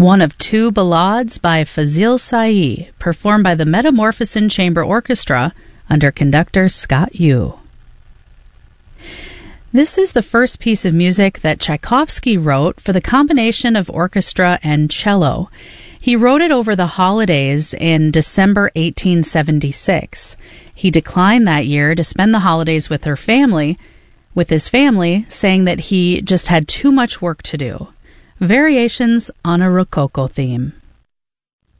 One of two ballades by Fazil Say, performed by the Metamorphosin Chamber Orchestra under conductor Scott Yu. This is the first piece of music that Tchaikovsky wrote for the combination of orchestra and cello. He wrote it over the holidays in December 1876. He declined that year to spend the holidays with his family, saying that he just had too much work to do. Variations on a Rococo theme.